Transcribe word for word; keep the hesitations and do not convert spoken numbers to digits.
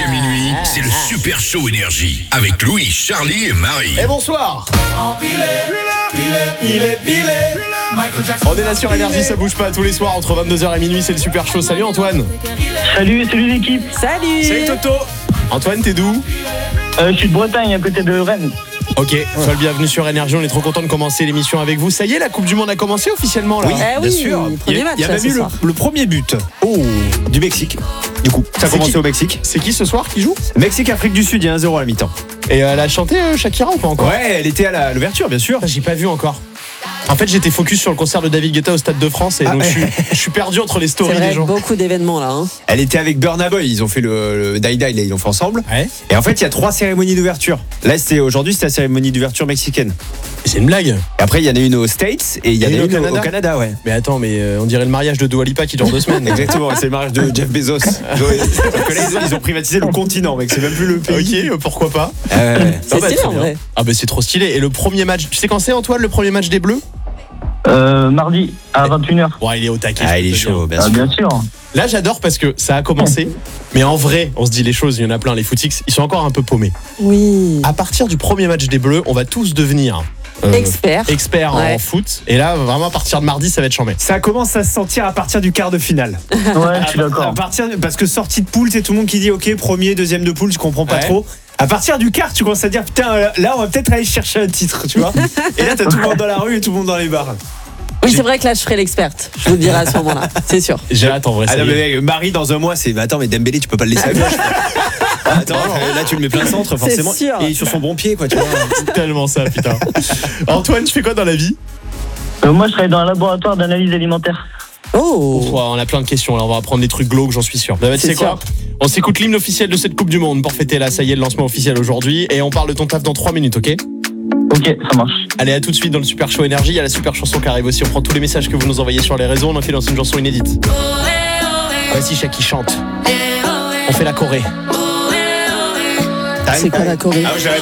à minuit, c'est le Super Show Énergie avec Louis, Charlie et Marie. Et bonsoir. On est là sur Énergie, ça bouge pas tous les soirs entre vingt-deux heures et minuit, c'est le Super Show. Salut Antoine. Salut, salut l'équipe. Salut. Salut Toto. Antoine, t'es d'où? Euh, je suis de Bretagne, à côté de Rennes. Ok, sois le bienvenu sur Énergie, on est trop content de commencer l'émission avec vous. Ça y est, la Coupe du Monde a commencé officiellement là. Oui, eh oui, bien sûr. premier Il y a, match, il y a là, même ce eu le, soir. le premier but Oh, du Mexique. Du coup, ça a C'est commencé qui au Mexique. c'est qui ce soir qui joue? Mexique, Afrique du Sud, il y a un zéro à la mi-temps. Et euh, elle a chanté euh, Shakira ou pas encore? Ouais, elle était à la- l'ouverture, bien sûr. Ah, j'ai pas vu encore. En fait, j'étais focus sur le concert de David Guetta au Stade de France et Ah, donc je, ouais. suis, je suis perdu entre les C'est stories vrai, des gens. beaucoup d'événements là. Hein. Elle était avec Burna Boy, ils ont fait le, le Die Die, là, ils l'ont fait ensemble. Ouais. Et en fait, il y a trois cérémonies d'ouverture. Là, c'était aujourd'hui, c'était la cérémonie d'ouverture mexicaine. C'est une blague. Et après, il y en a une aux States et il y en a une une, au au Canada Canada. au Canada, ouais. Mais attends, mais euh, on dirait le mariage de Dua Lipa qui dure deux semaines. Exactement, c'est le mariage de Jeff Bezos. Ouais. Parce que là, ils ont, ils ont privatisé le continent, mec, c'est même plus le pays. Ok, euh, pourquoi pas. Euh, C'est bah, stylé très en bien. vrai. Ah bah c'est trop stylé. Et le premier match, tu sais quand c'est Antoine, le premier match des Bleus? Euh, mardi, à vingt et une heures. Ouais, il est au taquet. ah, je il peux est te chaud, dire. bien Ah, sûr. bien sûr. Là, j'adore parce que ça a commencé. Mais en vrai, on se dit les choses, il y en a plein. Les footix, ils sont encore un peu paumés. Oui. À partir du premier match des Bleus, on va tous devenir euh, Expert. experts Ouais. en foot. Et là, vraiment, à partir de mardi, ça va être chambé. Ça commence à se sentir à partir du quart de finale. Ouais, je suis À d'accord. partir de- parce que sortie de poule, c'est tout le monde qui dit ok, premier, deuxième de poule, je comprends pas Ouais. trop. À partir du quart, tu commences à dire putain, là on va peut-être aller chercher un titre, tu vois. Et là t'as tout le monde dans la rue et tout le monde dans les bars. Oui, c'est vrai que là, je ferai l'experte. Je vous le dirai à ce moment-là, c'est sûr. J'ai hâte en vrai. Ah ça non y est. mais mec, Marie dans un mois, c'est bah, attends mais Dembélé, tu peux pas le laisser à gauche. quoi. Attends, euh, là tu le mets plein centre forcément. sûr. Et sur son bon pied quoi, tu vois. C'est tellement ça, putain. Antoine, tu fais quoi dans la vie? Euh, moi, je travaille dans un laboratoire d'analyse alimentaire. Oh. Ouais, on a plein de questions. Là, on va apprendre des trucs glauques, j'en suis sûr. Bah, tu C'est sais quoi? sûr. On s'écoute l'hymne officiel de cette Coupe du Monde pour fêter là. Ça y est, le lancement officiel aujourd'hui. Et on parle de ton taf dans trois minutes, ok? Ok, ça marche. Allez, à tout de suite dans le Super Show Énergie. Il y a la super chanson qui arrive aussi. On prend tous les messages que vous nous envoyez sur les réseaux. On en fait dans une chanson inédite. Voici Shaq qui chante. On fait la Corée. C'est quoi la Corée? Ah,